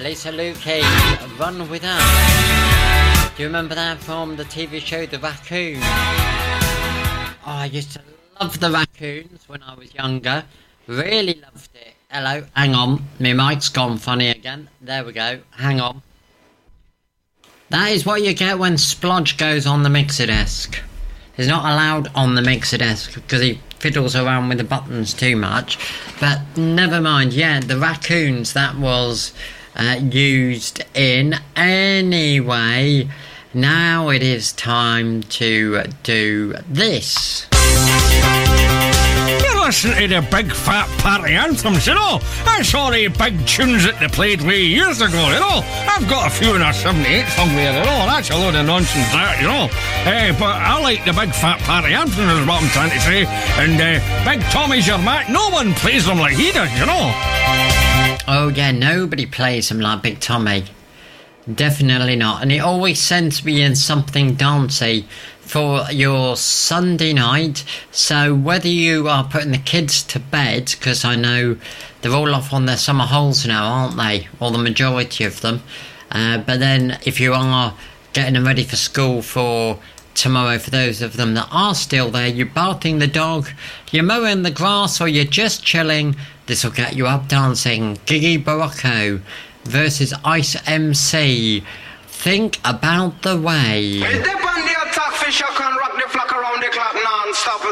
Lisa Lukey, Run With Us. Do you remember that from the TV show The Raccoon? Oh, I used to love the Raccoons when I was younger. Really loved it. Hello, hang on. My mic's gone funny again. There we go. Hang on. That is what you get when Splodge goes on the mixer desk. He's not allowed on the mixer desk because he fiddles around with the buttons too much. But never mind. Yeah, the Raccoons, that was used in. Anyway, now it is time to do this. Listen to the big fat party anthems, you know. That's all the big tunes that they played way years ago, you know. I've got a few in our 78 somewhere, you know. That's a load of nonsense, that, you know. But I like the big fat party anthems, is what I'm trying to say. And Big Tommy's your Mac. No one plays them like he does, you know. Oh, yeah, nobody plays them like Big Tommy. Definitely not. And it always sends me in something dancey for your Sunday night. So whether you are putting the kids to bed, because I know they're all off on their summer holes now, aren't they? Or the majority of them. But then if you are getting them ready for school for tomorrow, for those of them that are still there, you're bathing the dog, you're mowing the grass, or you're just chilling, this will get you up dancing. Gigi Barocco versus Ice MC. Think About the Way. Fish, I can rock the flock around the clock non-stop.